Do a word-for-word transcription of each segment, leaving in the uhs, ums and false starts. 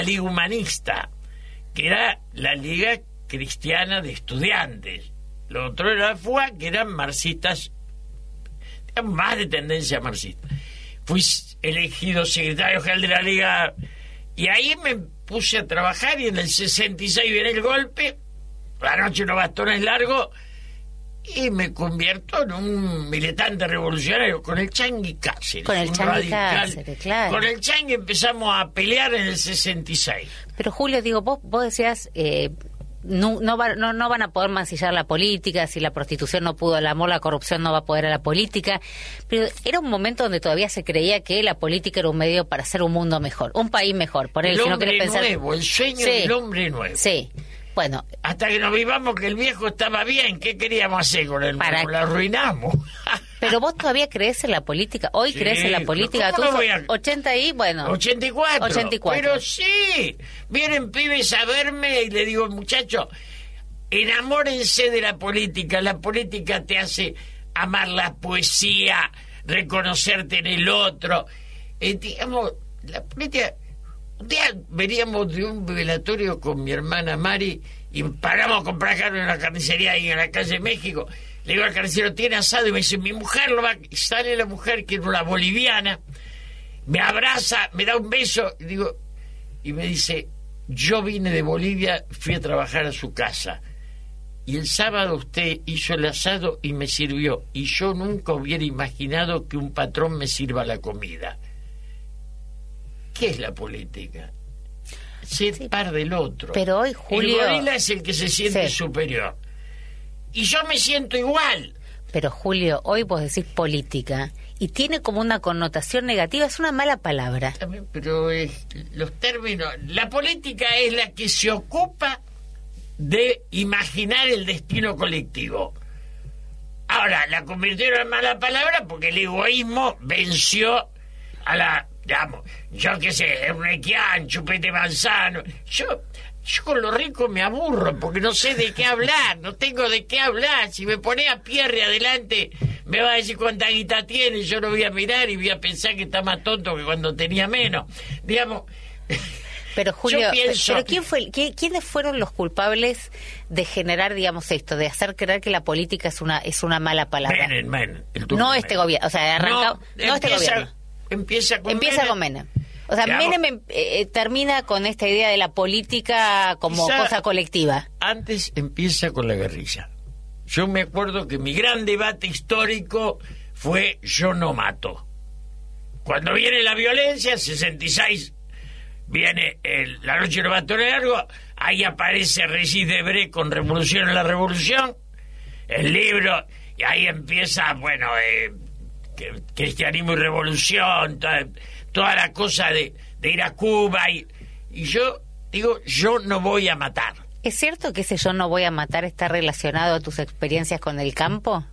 Liga Humanista, que era la Liga Cristiana de Estudiantes. Lo otro era la F U A, que eran marxistas, más de tendencia marxista. Fui elegido secretario general de la Liga y ahí me puse a trabajar, y en el sesenta y seis viene el golpe, la noche unos bastones largos, y me convierto en un militante revolucionario con el Changuí Cáceres. Con el Changuí Cáceres, claro. Con el Changuí empezamos a pelear en el sesenta y seis. Pero Julio, digo, vos, vos decías... Eh... No, no, va, no, no van a poder mancillar la política, si la prostitución no pudo al amor, la corrupción no va a poder a la política, pero era un momento donde todavía se creía que la política era un medio para hacer un mundo mejor, un país mejor. Por el él, hombre si no pensar... nuevo, el sueño sí, del hombre nuevo. Sí, bueno. Hasta que nos vivamos que el viejo estaba bien, ¿qué queríamos hacer con el para... nuevo? Lo arruinamos. Pero vos todavía crees en la política, hoy sí, crees en la política, tú no voy a... ochenta y, bueno... ochenta y cuatro. ochenta y cuatro. Pero sí, vienen pibes a verme y le digo, muchachos, enamórense de la política. La política te hace amar la poesía, reconocerte en el otro. Eh, digamos, la política... Un día veníamos de un velatorio con mi hermana Mari y paramos a comprar carne en una carnicería ahí en la calle México. Le digo al carnicero, ¿tiene asado? Y me dice, mi mujer lo va... Y sale la mujer, que era una boliviana, me abraza, me da un beso, y digo, y me dice, yo vine de Bolivia, fui a trabajar a su casa. Y el sábado usted hizo el asado y me sirvió. Y yo nunca hubiera imaginado que un patrón me sirva la comida. ¿Qué es la política? Ser sí, par del otro. Pero hoy, Julio... El gorila es el que se siente sí. superior. Y yo me siento igual. Pero, Julio, hoy vos decís política y tiene como una connotación negativa, es una mala palabra. También, pero eh, los términos... La política es la que se ocupa de imaginar el destino colectivo. Ahora, la convirtieron en mala palabra porque el egoísmo venció a la... Digamos, yo qué sé, Enriquean, Chupete Manzano. Yo, yo con lo rico me aburro porque no sé de qué hablar, no tengo de qué hablar. Si me pone a Pierre adelante, me va a decir cuánta guita tiene, yo lo voy a mirar y voy a pensar que está más tonto que cuando tenía menos. Digamos. Pero Julio, pienso... pero ¿quién fue, quién, ¿quiénes fueron los culpables de generar, digamos, esto, de hacer creer que la política es una es una mala palabra? Menem, Menem, el no este gobierno, o sea, arranca, no, no este gobierno. Empieza con Empieza Menem. con Menem. O sea, Digamos, Menem eh, termina con esta idea de la política como cosa colectiva. Antes empieza con la guerrilla. Yo me acuerdo que mi gran debate histórico fue yo no mato. Cuando viene la violencia, sesenta y seis, viene el, la noche de los bastones largos, ahí aparece Regis Debray con Revolución en la Revolución, el libro, y ahí empieza, bueno... Eh, cristianismo y revolución, toda, toda la cosa de, de ir a Cuba y, y yo digo, yo no voy a matar. ¿Es cierto que ese yo no voy a matar está relacionado a tus experiencias con el campo?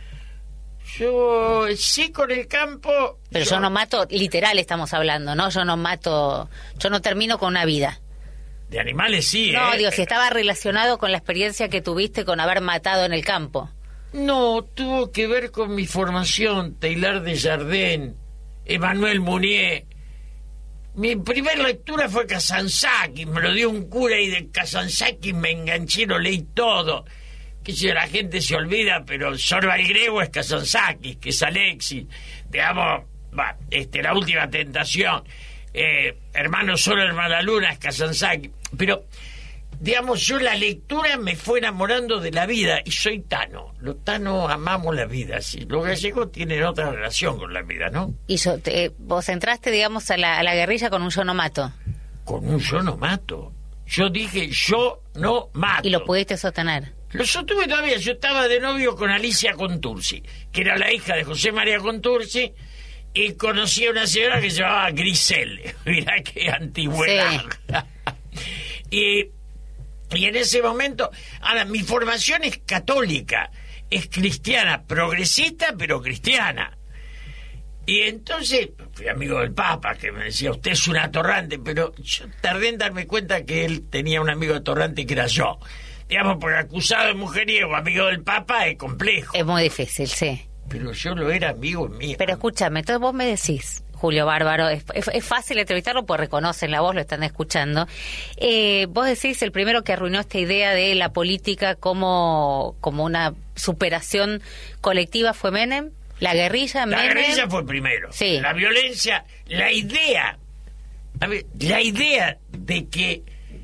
Yo sí, con el campo. Pero yo, yo no mato, literal estamos hablando, ¿no? Yo no mato, yo no termino con una vida. De animales sí, No, ¿eh? digo, si estaba relacionado con la experiencia que tuviste con haber matado en el campo. No, tuvo que ver con mi formación, Teilhard de Chardin, Emmanuel Mounier. Mi primera lectura fue Kazantzakis, me lo dio un cura y de Kazantzakis me enganché, lo leí todo. Que si la gente se olvida, pero Sorba el griego es Kazantzakis, que es Alexis, digamos, va, este, La Última Tentación, eh, Hermano Sol, Hermana Luna es Kazantzakis, pero... Digamos, yo la lectura me fue enamorando de la vida y soy tano. Los tanos amamos la vida, sí. Los gallegos tienen otra relación con la vida, ¿no? Y yo, te, vos entraste, digamos, a la, a la guerrilla con un yo no mato. Con un yo no mato. Yo dije, yo no mato. ¿Y lo pudiste sostener? Lo sostuve todavía. Yo estaba de novio con Alicia Contursi, que era la hija de José María Contursi, y conocí a una señora que se llamaba Grisel. Mirá qué antigüedad. Sí. y... Y en ese momento, ahora, mi formación es católica, es cristiana, progresista, pero cristiana. Y entonces, fui amigo del Papa, que me decía, usted es un atorrante, pero yo tardé en darme cuenta que él tenía un amigo atorrante que era yo. Digamos, porque acusado de mujeriego, amigo del Papa, es complejo. Es muy difícil, sí. Pero yo lo era amigo mío. Pero escúchame, entonces vos me decís, Julio Bárbaro, es, es, es fácil entrevistarlo porque reconocen la voz, lo están escuchando. Eh, vos decís, el primero que arruinó esta idea de la política como, como una superación colectiva fue Menem, la guerrilla, La Menem. guerrilla fue primero. Sí. La violencia, la idea, a ver, la idea de que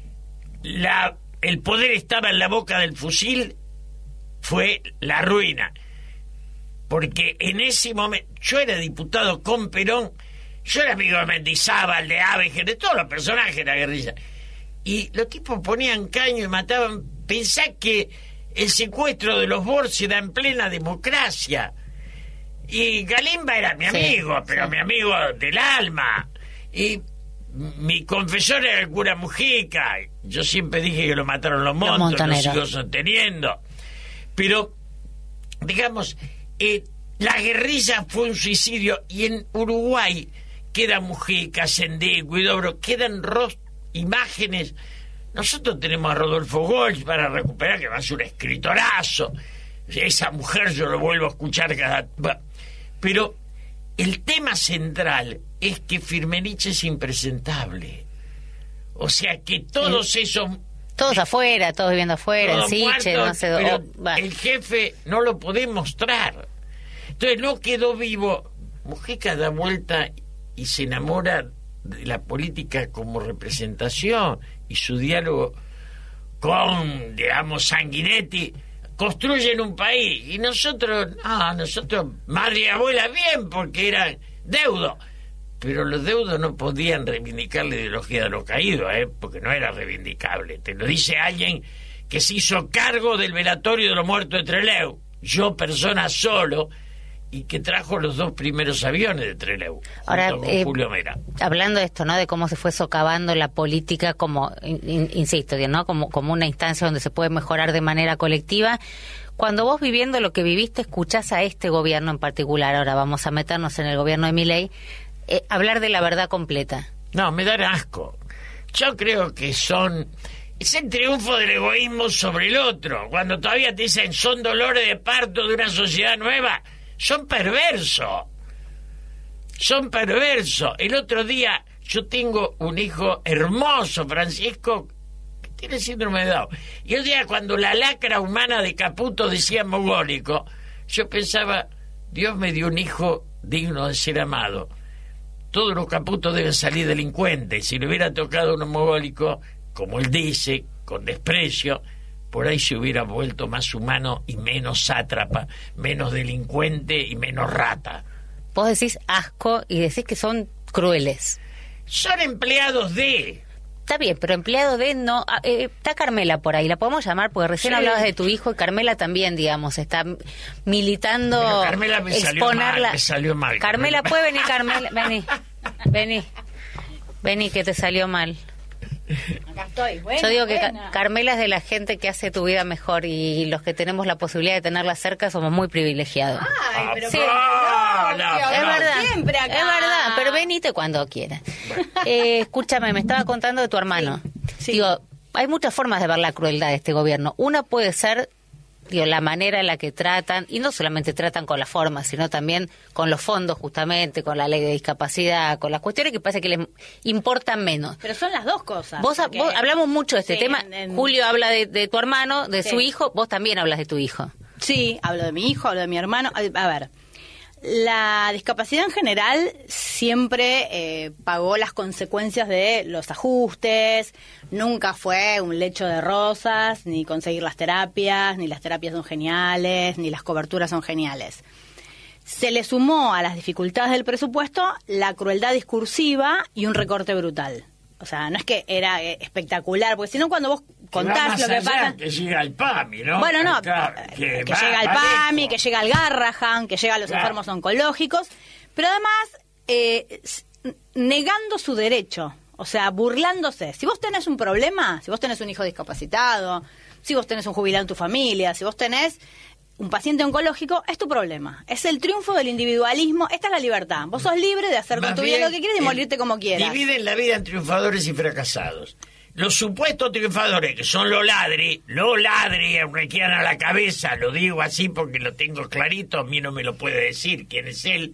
la, el poder estaba en la boca del fusil fue la ruina. Porque en ese momento, yo era diputado con Perón, yo era amigo de Mendizábal, de Abeger, de todos los personajes de la guerrilla. Y los tipos ponían caño y mataban. Pensá que el secuestro de los Borges era en plena democracia. Y Galimba era mi amigo, sí, pero sí. mi amigo del alma. Y mi confesor era el cura Mujica. Yo siempre dije que lo mataron los Montos, lo sigo sosteniendo. Pero, digamos, eh, la guerrilla fue un suicidio. Y en Uruguay queda Mujica, Sendé, Huidobro, quedan ros- imágenes. Nosotros tenemos a Rodolfo Gold para recuperar, que va a ser un escritorazo. Esa mujer yo lo vuelvo a escuchar cada... Pero el tema central es que Firmenich es impresentable. O sea que todos sí. esos... Todos afuera, todos viviendo afuera, en Siche, no sé... Pero oh, el jefe no lo podés mostrar. Entonces no quedó vivo. Mujica da vuelta y se enamora de la política como representación, y su diálogo con, digamos, Sanguinetti construyen un país. Y nosotros, ah, nosotros, madre y abuela, bien, porque eran deudos. Pero los deudos no podían reivindicar la ideología de los caídos, ¿eh? Porque no era reivindicable. Te lo dice alguien que se hizo cargo del velatorio de los muertos de Trelew. Yo, persona solo, y que trajo los dos primeros aviones de Trelew. Ahora, junto con eh, Julio Mera. Hablando de esto, ¿no? De cómo se fue socavando la política como, in, insisto, ¿no? Como, como una instancia donde se puede mejorar de manera colectiva. Cuando vos, viviendo lo que viviste, escuchás a este gobierno en particular, ahora vamos a meternos en el gobierno de Milei, eh, hablar de la verdad completa. No, me da asco. Yo creo que son... Es el triunfo del egoísmo sobre el otro. Cuando todavía te dicen son dolores de parto de una sociedad nueva, son perversos. Son perversos. El otro día yo tengo un hijo hermoso, Francisco, que tiene síndrome de Down. Y el día cuando la lacra humana de Caputo decía mogólico, yo pensaba, Dios me dio un hijo digno de ser amado. Todos los Caputos deben salir delincuentes. Si le hubiera tocado uno mogólico, como él dice, con desprecio, por ahí se hubiera vuelto más humano y menos sátrapa, menos delincuente y menos rata. Vos decís asco y decís que son crueles. Son empleados de... Está bien, pero empleado de no... Eh, está Carmela por ahí, la podemos llamar porque recién sí. hablabas de tu hijo y Carmela también, digamos, está militando... Pero Carmela me salió mal, me salió mal. Carmela, ¿puede venir, Carmela? Vení, vení, vení, que te salió mal. Acá estoy. Buena, Yo digo que buena. Carmela es de la gente que hace tu vida mejor y los que tenemos la posibilidad de tenerla cerca somos muy privilegiados. Ay, pero sí. no, no, es no. verdad, Siempre acá. es verdad, pero venite cuando quieras. Bueno. Eh, escúchame, me estaba contando de tu hermano. Sí, sí. Digo, hay muchas formas de ver la crueldad de este gobierno. Una puede ser, digo, la manera en la que tratan, y no solamente tratan con la forma, sino también con los fondos, justamente, con la ley de discapacidad, con las cuestiones que parece que les importan menos. Pero son las dos cosas. Vos, porque... vos hablamos mucho de este sí, tema. en, en... Julio habla de, de tu hermano, de sí. su hijo. Vos también hablas de tu hijo. Sí, hablo de mi hijo, hablo de mi hermano. A ver, la discapacidad en general siempre eh, pagó las consecuencias de los ajustes. Nunca fue un lecho de rosas, ni conseguir las terapias, ni las terapias son geniales, ni las coberturas son geniales. Se le sumó a las dificultades del presupuesto la crueldad discursiva y un recorte brutal. O sea, no es que era eh, espectacular, porque si no cuando vos contás lo que pasa... Que llega el PAMI, ¿no? Bueno, no, Acá, que, que va, llega el PAMI, lejos. Que llega el Garrahan, que llega a los claro. enfermos oncológicos, pero además eh, negando su derecho, o sea, burlándose. Si vos tenés un problema, si vos tenés un hijo discapacitado, si vos tenés un jubilado en tu familia, si vos tenés un paciente oncológico, es tu problema. Es el triunfo del individualismo. Esta es la libertad. Vos sos libre de hacer Más con tu vida lo que quieras y morirte como quieras. Dividen la vida en triunfadores y fracasados. Los supuestos triunfadores, que son los ladri, los ladri, aunque quieran a la cabeza, lo digo así porque lo tengo clarito, a mí no me lo puede decir quién es él,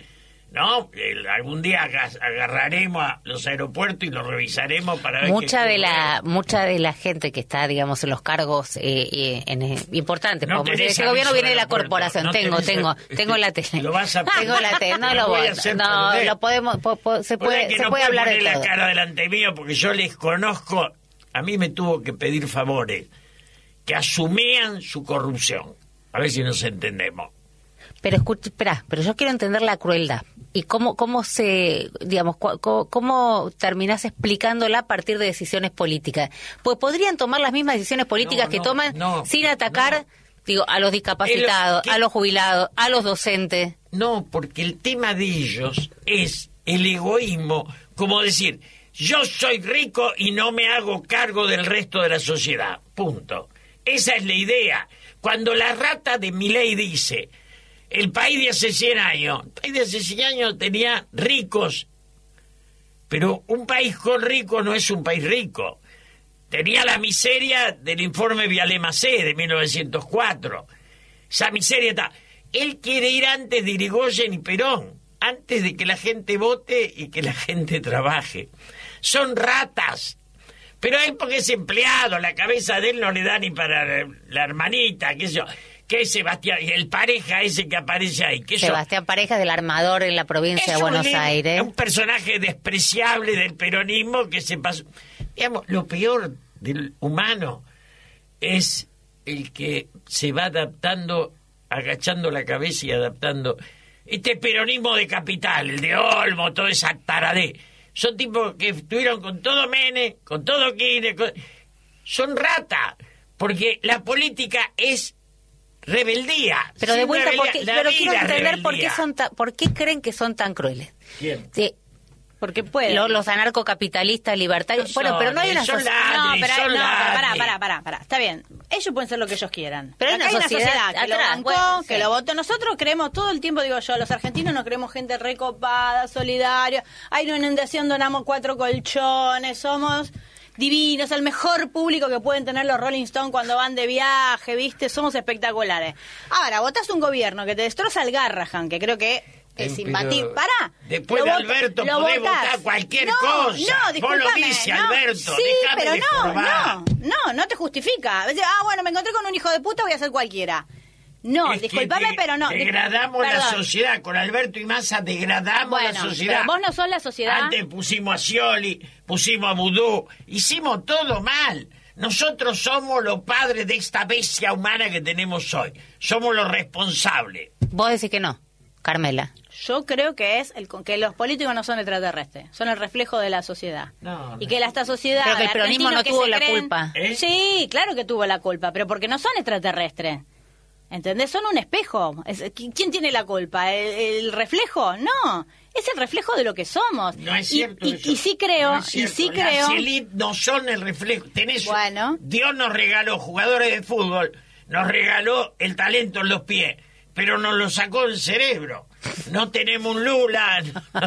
¿no? El, algún día aga- agarraremos a los aeropuertos y los revisaremos para ver mucha qué de la ocurre. mucha de la gente que está, digamos, en los cargos eh, eh, en, eh, importantes, No como tenés ese gobierno aviso viene de del la aeropuerto, corporación. no tengo, tenés- tengo, tengo la tele. Lo vas a tengo la tele. No Te lo voy voy a a hacer no, perder. lo podemos, po- po- se O sea puede, que se no puede puedo hablar de poner la todo. cara delante mío porque yo les conozco. A mí me tuvo que pedir favores que asumían su corrupción. A ver si nos entendemos. Pero escucha, espera, pero yo quiero entender la crueldad y cómo cómo se, digamos, cu- cómo, cómo terminás explicándola a partir de decisiones políticas. Pues podrían tomar las mismas decisiones políticas No, que no, toman no, sin atacar, no. digo, a los discapacitados, Es lo que- a los jubilados, a los docentes. No, porque el tema de ellos es el egoísmo, como decir, yo soy rico y no me hago cargo del resto de la sociedad. Punto. Esa es la idea. Cuando la rata de Milei dice, el país de hace cien años, el país de hace cien años tenía ricos, pero un país con ricos no es un país rico. Tenía la miseria del informe Vialema-C de mil novecientos cuatro. Esa miseria está... Él quiere ir antes de Irigoyen y Perón, antes de que la gente vote y que la gente trabaje. Son ratas. Pero él porque es empleado, la cabeza de él no le da ni para la hermanita, qué sé yo, que es Sebastián, y el pareja ese que aparece ahí, que Sebastián Parejas, del armador en la provincia es de Buenos un, Aires. un personaje despreciable del peronismo que se pasó. Digamos, lo peor del humano es el que se va adaptando, agachando la cabeza y adaptando. Este peronismo de capital, el de Olmo, toda esa taradé. Son tipos que estuvieron con todo Menem, con todo Kirchner, con... son ratas, porque la política es rebeldía. Pero de Sin vuelta, rebeldía, ¿por qué? la Pero vida quiero es entender por qué rebeldía. son ta- por qué creen que son tan crueles. ¿Quién? Sí, Porque puede. lo- los anarcocapitalistas libertarios. No bueno, son, pero no hay una son sociedad. la- No, Ladri, pero, son no, pero pará, ladri. pará, pará, pará. Está bien. Ellos pueden ser lo que ellos quieran. Pero hay Acá una sociedad que lo atrás, bancó, bueno, que sí. lo votó. Nosotros creemos todo el tiempo, digo yo, los argentinos nos creemos gente recopada, solidaria. Hay una inundación, donamos cuatro colchones, somos divinos, el mejor público que pueden tener los Rolling Stones cuando van de viaje, ¿viste? Somos espectaculares. Ahora, votás un gobierno que te destroza el Garrahan, que creo que es Pero imbatible. Pará. después Lo de vot- Alberto lo podés votás. votar cualquier No, cosa. No, Vos lo discúlpame, dice, no. Alberto, Sí, dejame pero de no, jorbar. no, no, no te justifica. A veces, ah, bueno, me encontré con un hijo de puta, voy a hacer cualquiera. No, Es que discúlpame, de- pero no. Degradamos la Perdón. sociedad. Con Alberto y Massa degradamos Bueno, la sociedad. pero vos no sos la sociedad. Antes pusimos a Scioli, pusimos a Vudú. Hicimos todo mal. Nosotros somos los padres de esta bestia humana que tenemos hoy. Somos los responsables. Vos decís que no, Carmela. Yo creo que es el que los políticos no son extraterrestres, son el reflejo de la sociedad. No, y no. que la, esta sociedad. Creo que el de peronismo argentinos no que tuvo se la creen- culpa. ¿Eh? Sí, claro que tuvo la culpa, pero porque no son extraterrestres. ¿Entendés? Son un espejo. Es- ¿qui- ¿Quién tiene la culpa? ¿El, el reflejo? No. Es el reflejo de lo que somos. No es Y- cierto y, eso. y sí creo, No es y cierto. sí Las creo. élites no son el reflejo. Tenés, Bueno. Dios nos regaló jugadores de fútbol, nos regaló el talento en los pies, pero nos lo sacó del cerebro. No tenemos un Lula.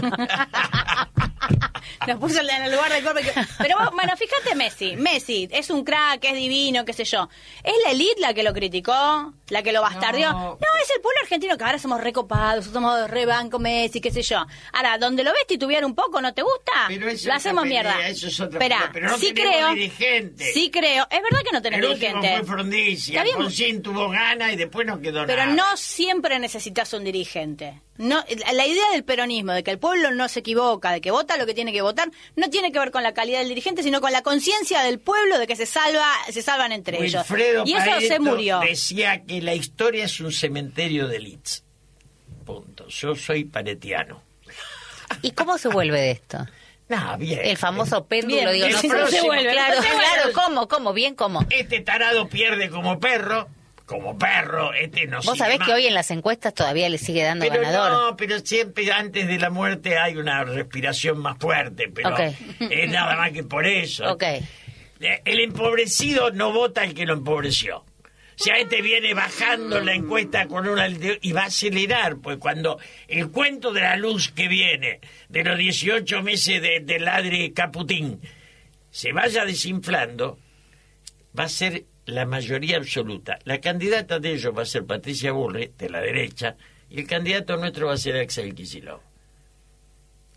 Nos puso en el lugar del cuerpo. Pero vos, bueno, fíjate Messi. Messi es un crack, es divino, qué sé yo. ¿Es la elite la que lo criticó? ¿La que lo bastardió? No. No, es el pueblo argentino que ahora somos recopados, somos re banco Messi, qué sé yo. Ahora, donde lo ves titubear un poco, ¿no te gusta? Pero eso lo es hacemos otra pelea, mierda. eso es otra Esperá, pelea, pero no sí tenemos creo, dirigente. sí creo. Es verdad que no tenés El último dirigente. fue Frondizi. Está bien. Alfonsín tuvo ganas y después no quedó Pero nada. no siempre necesitas un dirigente. No, la idea del peronismo, de que el pueblo no se equivoca, de que vota lo que tiene que votar, no tiene que ver con la calidad del dirigente, sino con la conciencia del pueblo de que se salva, se salvan entre Wilfredo ellos. Y eso Pareto se murió. decía que la historia es un cementerio de elites. Punto. Yo soy paretiano. ¿Y cómo se vuelve de esto? No, bien. El famoso péndulo, Bien, digo, bien, no sí, sé- no se vuelve, Claro, no se vuelve. claro, ¿cómo? ¿Cómo? Bien, ¿cómo? Este tarado pierde como perro, como perro, este no Vos sigue sabés más. que hoy en las encuestas todavía le sigue dando Pero ganador. no, pero siempre antes de la muerte hay una respiración más fuerte, pero Ok. es nada más que por eso. Ok. El empobrecido no vota el que lo empobreció. O sea, este viene bajando la encuesta con una y va a acelerar, pues cuando el cuento de la luz que viene de los dieciocho meses de, de Ladri Caputín se vaya desinflando, va a ser la mayoría absoluta. La candidata de ellos va a ser Patricia Bullrich, de la derecha, y el candidato nuestro va a ser Axel Kicillof.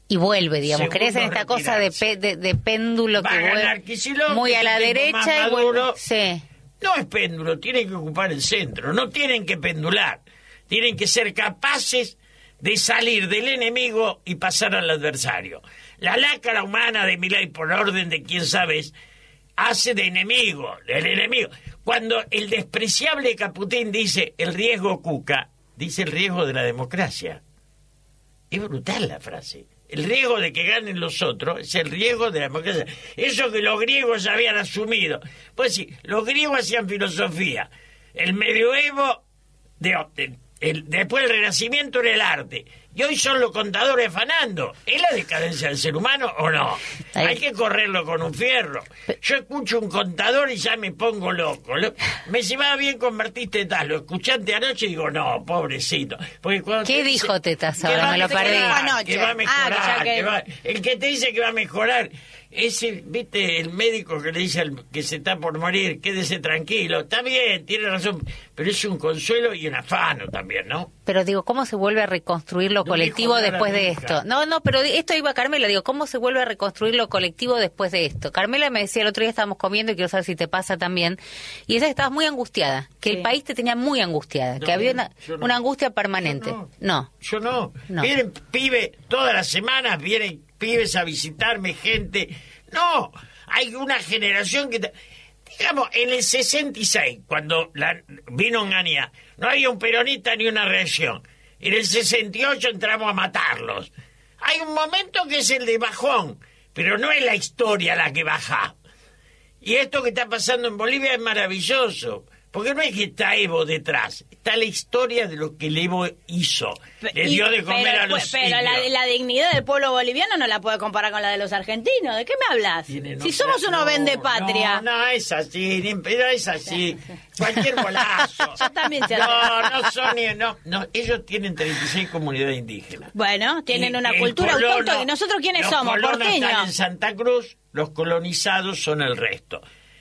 y vuelve, digamos. Segundo ¿Crees en esta cosa de, pe, de, de péndulo Va que a ganar vuelve Kicillof, muy a la que es el tipo derecha más y vuelve? maduro. Sí. No es péndulo, tienen que ocupar el centro, no tienen que pendular, tienen que ser capaces de salir del enemigo y pasar al adversario. La lacra humana de Milei, por orden de quién sabes, hace de enemigo, del enemigo. Cuando el despreciable Caputín dice el riesgo Cuca, dice el riesgo de la democracia. Es brutal la frase. El riesgo de que ganen los otros es el riesgo de la democracia. Eso que los griegos ya habían asumido. Pues sí, los griegos hacían filosofía. El medioevo, de, de, el, después el Renacimiento era el arte. Y hoy son los contadores afanando. ¿Es la decadencia del ser humano o no? Hay que correrlo con un fierro. Yo escucho un contador y ya me pongo loco. Me llevaba bien con Martín Tetaz. Lo escuché anoche y digo, no, pobrecito. Porque cuando ¿Qué dijo dice, Tetaz ahora? Me lo perdí. Que va a mejorar. Ah, que... Que va, el que te dice que va a mejorar es el, viste, el médico que le dice al que se está por morir, quédese tranquilo. Está bien, tiene razón, pero es un consuelo y un afano también, ¿no? Pero digo, ¿cómo se vuelve a reconstruir lo no colectivo después de esto? No, no, pero esto iba a Carmela, digo, ¿cómo se vuelve a reconstruir lo colectivo después de esto? Carmela me decía, el otro día estábamos comiendo y quiero saber si te pasa también, y ella estabas muy angustiada, que sí. El país te tenía muy angustiada, no, que había una, no. una angustia permanente. Yo no. no. Yo no. no. Vienen pibes, todas las semanas vienen pibes a visitarme, gente. No, hay una generación que... Digamos, en el sesenta y seis, cuando la, vino Onganía, no había un peronista ni una reacción. En el sesenta y ocho entramos a matarlos. Hay un momento que es el de bajón, pero no es la historia la que baja. Y esto que está pasando en Bolivia es maravilloso, porque no es que está Evo detrás, está la historia de lo que el Evo hizo. Le y, dio de comer pero, a los Pero la, la dignidad del pueblo boliviano no la puede comparar con la de los argentinos. ¿De qué me hablas? Tiene, no, si somos unos no, vendepatria. No, no es así, ni, no es así. Cualquier golazo. Yo también sé No, no son ni, no, no, ellos tienen treinta y seis comunidades indígenas. Bueno, tienen y, una el cultura colono, autóctona. ¿Y nosotros quiénes los somos? Los colonos ¿Porteños? están en Santa Cruz, los colonizados son el resto.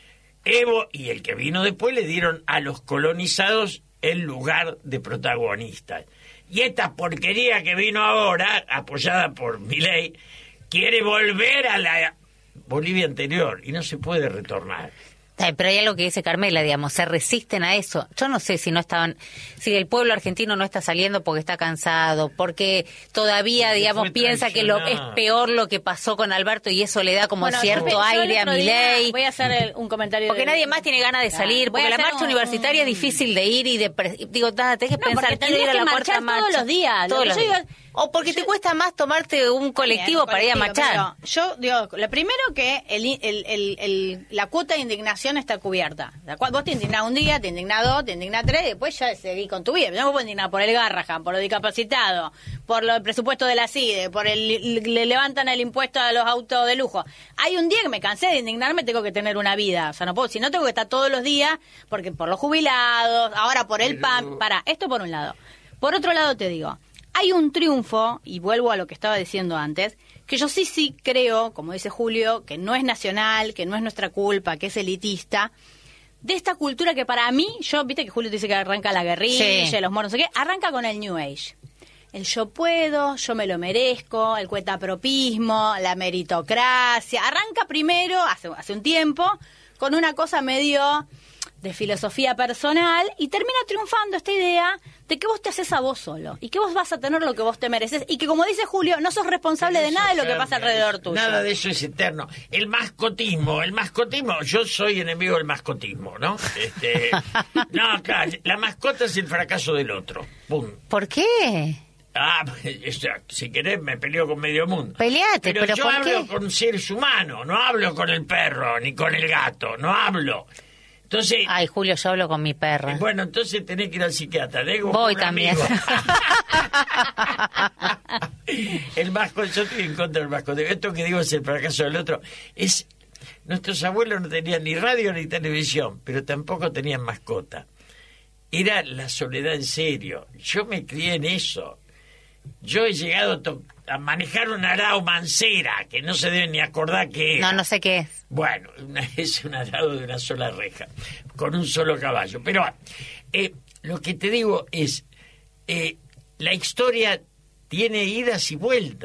Evo y el que vino después le dieron a los colonizados el lugar de protagonistas. Y esta porquería que vino ahora, apoyada por Milei, quiere volver a la Bolivia anterior y no se puede retornar. Ay, pero hay algo que dice Carmela, digamos, se resisten a eso. Yo no sé si no estaban, si el pueblo argentino no está saliendo porque está cansado, porque todavía, porque digamos, piensa que lo es peor lo que pasó con Alberto y eso le da como bueno, cierto yo, aire yo a Milei. Voy a hacer el, un comentario. Porque de... nadie más tiene ganas de salir, porque la marcha un, universitaria un... es difícil de ir y de... Digo, nada, tenés que no, pensar, quiero ir a la cuarta marcha. todos los días. Todos los días. días. O porque yo, te cuesta más tomarte un colectivo bien, para colectivo, ir a marchar. Yo digo, lo primero que el, el, el, el, la cuota de indignación está cubierta. Vos te indignás un día, te indignás dos, te indignás tres, y después ya seguís con tu vida. No vos podés indignar por el Garrahan, por los discapacitados, por lo, el presupuesto de la C I D E, por el le levantan el impuesto a los autos de lujo. Hay un día que me cansé de indignarme, tengo que tener una vida. O sea, no puedo, si no tengo que estar todos los días, porque por los jubilados, ahora por el P A M, para, esto por un lado. Por otro lado te digo, hay un triunfo, y vuelvo a lo que estaba diciendo antes, que yo sí, sí creo, como dice Julio, que no es nacional, que no es nuestra culpa, que es elitista, de esta cultura que para mí, yo, viste que Julio dice que arranca la guerrilla, sí. los moros, no sé qué, arranca con el New Age. El yo puedo, yo me lo merezco, el cuentapropismo, la meritocracia. Arranca primero, hace, hace un tiempo, con una cosa medio de filosofía personal y termina triunfando esta idea de que vos te haces a vos solo y que vos vas a tener lo que vos te mereces y que, como dice Julio, no sos responsable de nada de lo que pasa alrededor tuyo. Nada de eso es eterno. El mascotismo, el mascotismo, yo soy enemigo del mascotismo, ¿no? Este, no, claro, la mascota es el fracaso del otro. Pum. ¿Por qué? Ah, si querés me peleo con medio mundo. Peleate, pero, pero yo ¿por hablo qué? con seres humanos, no hablo con el perro ni con el gato, no hablo. Entonces, ay, Julio, yo hablo con mi perra. Bueno, entonces tenés que ir al psiquiatra. Digo, voy también. El mascota, yo estoy en contra del mascota. Esto que digo es el fracaso del otro. Es, nuestros abuelos no tenían ni radio ni televisión, pero tampoco tenían mascota. Era la soledad en serio. Yo me crié en eso. Yo he llegado a, to- a manejar un arao mancera, que no se deben ni acordar qué era. No, no sé qué es. Bueno, una, es un arado de una sola reja, con un solo caballo. Pero eh, lo que te digo es, eh, la historia tiene idas y vueltas.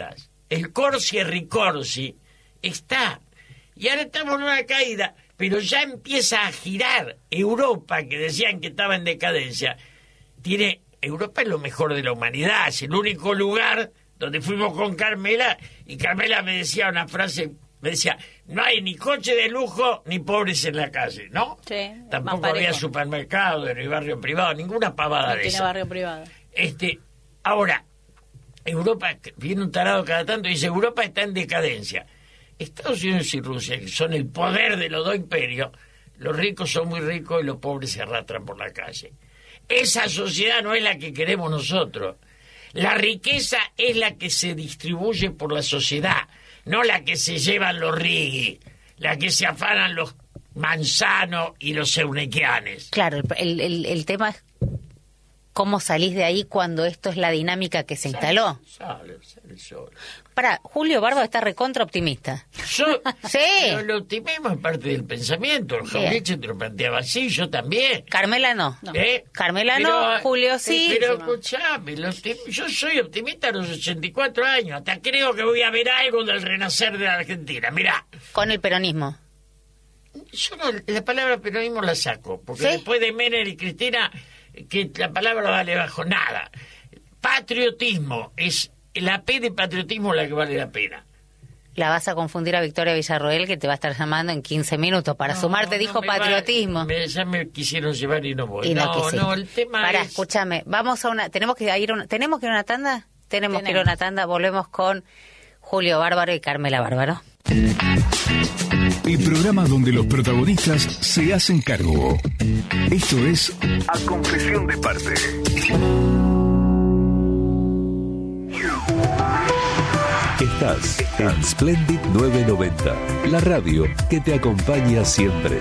el Corsi e Ricorsi está. Y ahora estamos en una caída, pero ya empieza a girar. Europa, que decían que estaba en decadencia, tiene... Europa es lo mejor de la humanidad, es el único lugar donde fuimos con Carmela, y Carmela me decía una frase, me decía, no hay ni coche de lujo ni pobres en la calle, ¿no? Sí. Tampoco había supermercado, ni barrio privado, ninguna pavada no de tiene esa. barrio privado. Este, ahora, Europa, viene un tarado cada tanto y dice, Europa está en decadencia. Estados Unidos y Rusia, que son el poder de los dos imperios, los ricos son muy ricos y los pobres se arrastran por la calle. Esa sociedad no es la que queremos nosotros. La riqueza es la que se distribuye por la sociedad, no la que se llevan los rigui, la que se afanan los manzanos y los eunequianes. Claro, el, el, el tema es cómo salís de ahí cuando esto es la dinámica que se instaló. Sale, sale solo. Para, Julio Barba está recontra optimista. Yo, sí. Pero el optimismo es parte del pensamiento. El Jaureche te lo planteaba así, yo también. Carmela no. No. ¿Eh? Carmela Pero, no, Julio sí. Pero escuchame, los optim- yo soy optimista a los ochenta y cuatro años. Hasta creo que voy a ver algo del renacer de la Argentina. Mirá. Con el peronismo. Yo no, la palabra peronismo la saco, porque ¿Sí? después de Menem y Cristina, que la palabra no vale bajo nada. Patriotismo, es la P de patriotismo la que vale la pena. La vas a confundir a Victoria Villarroel, que te va a estar llamando en quince minutos. Para No, sumarte no dijo me va- patriotismo. me- ya me quisieron llevar y no voy. Y no, no, quisiste. no, el tema Pará, es... escúchame, vamos a una... ¿Tenemos que ir a una, ¿tenemos que ir a una tanda? Tenemos, Tenemos. que ir a una tanda. Volvemos con Julio Bárbaro y Carmela Bárbaro. El programa donde los protagonistas se hacen cargo. Esto es A Confesión de Parte. Estás en Splendid novecientos noventa, la radio que te acompaña siempre.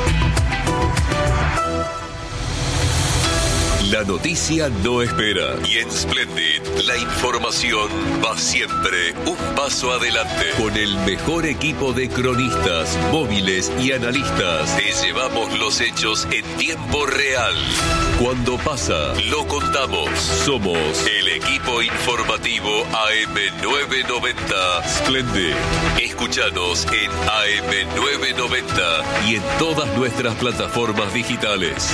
La noticia no espera y en Splendid la información va siempre un paso adelante. Con el mejor equipo de cronistas, móviles y analistas te llevamos los hechos en tiempo real. Cuando pasa, lo contamos. Somos el equipo informativo A M novecientos noventa Splendid. Escúchanos en A M novecientos noventa y en todas nuestras plataformas digitales.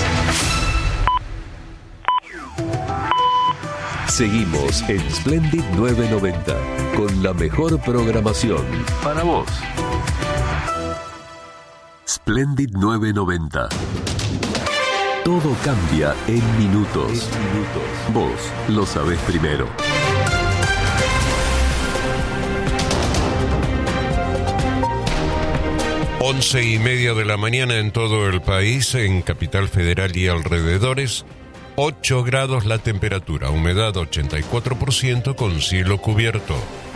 Seguimos en Splendid novecientos noventa con la mejor programación para vos. Splendid novecientos noventa. Todo cambia en minutos. Vos lo sabés primero. Once y media de la mañana en todo el país, en Capital Federal y alrededores. ocho grados la temperatura, humedad ochenta y cuatro por ciento con cielo cubierto.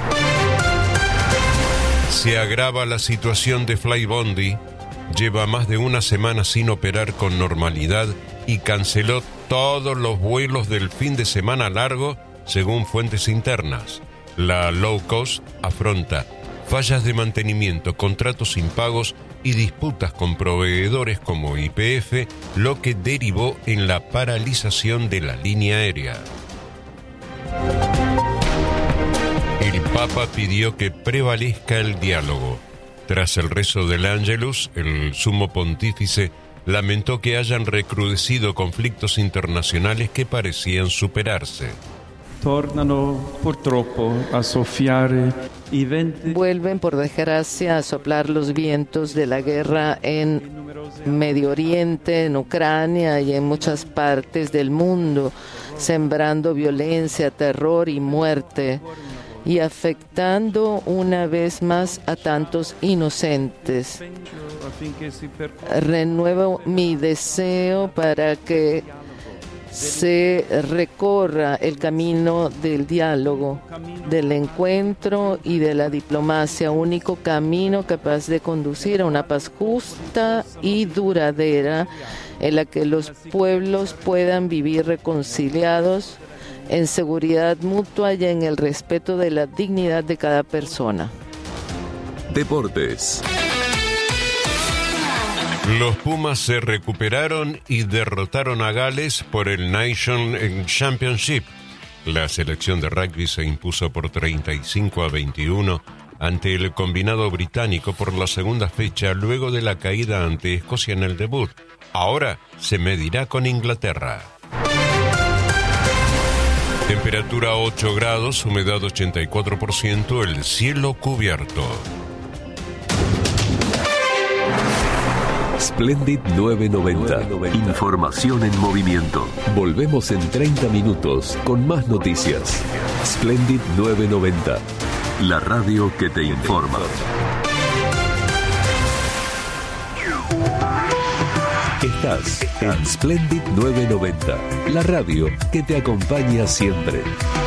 Se agrava la situación de Flybondi. Lleva más de una semana sin operar con normalidad y canceló todos los vuelos del fin de semana largo, según fuentes internas. La low cost afronta fallas de mantenimiento, contratos impagos y disputas con proveedores como Y P F, lo que derivó en la paralización de la línea aérea. El Papa pidió que prevalezca el diálogo. Tras el rezo del Ángelus, el sumo pontífice lamentó que hayan recrudecido conflictos internacionales que parecían superarse. Tornano purtroppo a soffiare i venti. Vuelven por desgracia a soplar los vientos de la guerra en Medio Oriente, en Ucrania y en muchas partes del mundo, sembrando violencia, terror y muerte y afectando una vez más a tantos inocentes. Renuevo mi deseo para que se recorra el camino del diálogo, del encuentro y de la diplomacia, único camino capaz de conducir a una paz justa y duradera en la que los pueblos puedan vivir reconciliados en seguridad mutua y en el respeto de la dignidad de cada persona. Deportes. Los Pumas se recuperaron y derrotaron a Gales por el Nation Championship. La selección de rugby se impuso por treinta y cinco a veintiuno ante el combinado británico por la segunda fecha luego de la caída ante Escocia en el debut. Ahora se medirá con Inglaterra. Temperatura ocho grados, humedad ochenta y cuatro por ciento, el cielo cubierto. Splendid novecientos noventa. Información en movimiento. Volvemos en treinta minutos con más noticias. Splendid novecientos noventa. La radio que te informa. Estás en Splendid novecientos noventa. La radio que te acompaña siempre.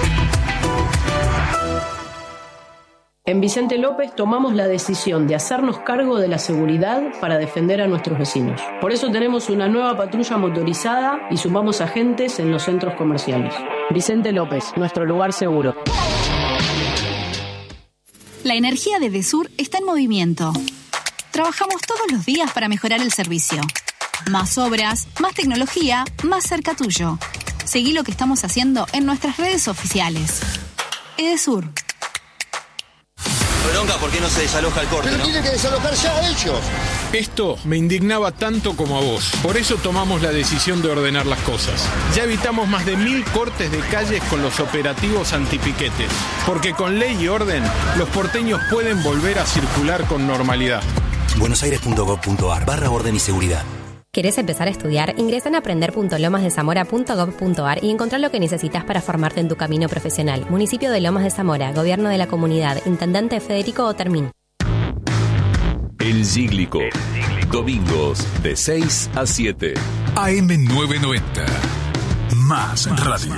En Vicente López tomamos la decisión de hacernos cargo de la seguridad para defender a nuestros vecinos. Por eso tenemos una nueva patrulla motorizada y sumamos agentes en los centros comerciales. Vicente López, nuestro lugar seguro. La energía de Edesur está en movimiento. Trabajamos todos los días para mejorar el servicio. Más obras, más tecnología, más cerca tuyo. Seguí lo que estamos haciendo en nuestras redes oficiales. Edesur. Bronca, ¿por qué no se desaloja el corte? Pero ¿no? tiene que desalojar ya ellos. Esto me indignaba tanto como a vos. Por eso tomamos la decisión de ordenar las cosas. Ya evitamos más de mil cortes de calles con los operativos antipiquetes. Porque con ley y orden, los porteños pueden volver a circular con normalidad. buenosaires.gov.ar barra orden y seguridad. ¿Querés empezar a estudiar? Ingresa en aprender punto lomas de zamora punto gov punto ar y encontrá lo que necesitas para formarte en tu camino profesional. Municipio de Lomas de Zamora, Gobierno de la Comunidad, Intendente Federico Otermín. El Cíglico. Domingos de seis a siete. A M novecientos noventa. Más radio.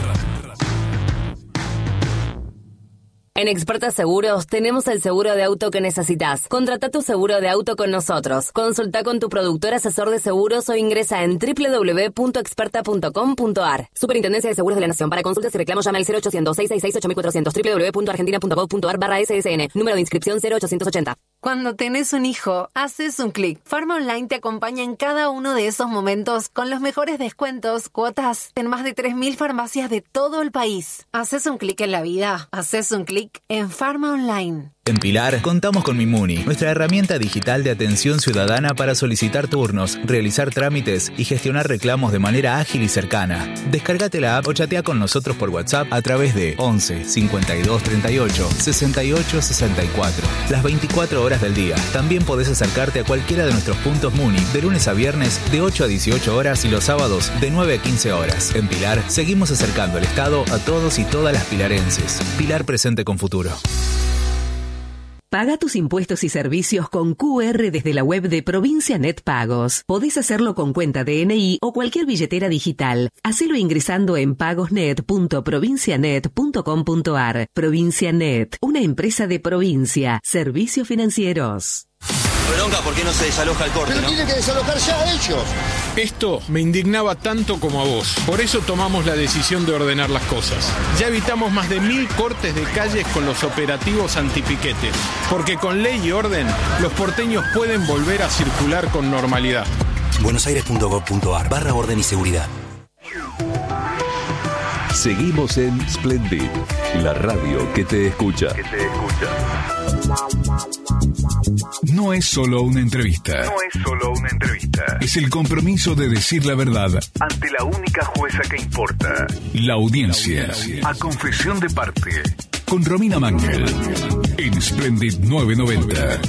En Expertas Seguros tenemos el seguro de auto que necesitas. Contrata tu seguro de auto con nosotros. Consulta con tu productor asesor de seguros o ingresa en doble u doble u doble u punto experta punto com punto ar. Superintendencia de Seguros de la Nación. Para consultas y reclamos llama al cero ochocientos, seiscientos sesenta y seis, ocho cuatrocientos. doble u doble u doble u punto argentina punto gov punto ar barra ese ese ene. Número de inscripción cero ochocientos ochenta. Cuando tenés un hijo, haces un clic. Pharma Online te acompaña en cada uno de esos momentos con los mejores descuentos, cuotas en más de tres mil farmacias de todo el país. Haces un clic en la vida. Haces un clic en Pharma Online. En Pilar, contamos con Mimuni, nuestra herramienta digital de atención ciudadana para solicitar turnos, realizar trámites y gestionar reclamos de manera ágil y cercana. Descárgate la app o chatea con nosotros por WhatsApp a través de once, cincuenta y dos, treinta y ocho, sesenta y ocho, sesenta y cuatro. Las veinticuatro horas del día. También podés acercarte a cualquiera de nuestros puntos Muni de lunes a viernes de ocho a dieciocho horas y los sábados de nueve a quince horas. En Pilar, seguimos acercando el Estado a todos y todas las pilarenses. Pilar presente con futuro. Paga tus impuestos y servicios con Q R desde la web de Provincia Net Pagos. Podés hacerlo con cuenta D N I o cualquier billetera digital. Hacelo ingresando en pagosnet punto provincianet punto com punto ar. Provincia Net, una empresa de provincia. Servicios financieros. Bronca, ¿por qué no se desaloja el corte? Pero ¿no? tiene que desalojar ya ellos. Esto me indignaba tanto como a vos. Por eso tomamos la decisión de ordenar las cosas. Ya evitamos más de mil cortes de calles con los operativos antipiquetes. Porque con ley y orden, los porteños pueden volver a circular con normalidad. buenosaires.gov.ar barra orden y seguridad. Seguimos en Splendid, la radio que te escucha. Que te escucha. No es solo una entrevista. No es solo una entrevista. Es el compromiso de decir la verdad ante la única jueza que importa. La audiencia. La audiencia. A confesión de parte. Con Romina Mangel. En Splendid novecientos noventa.